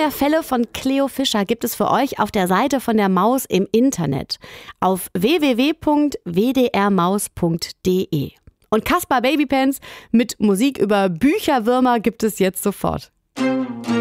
mehr Fälle von Cleo Fischer gibt es für euch auf der Seite von der Maus im Internet auf www.wdrmaus.de. Und Caspar Babypants mit Musik über Bücherwürmer gibt es jetzt sofort.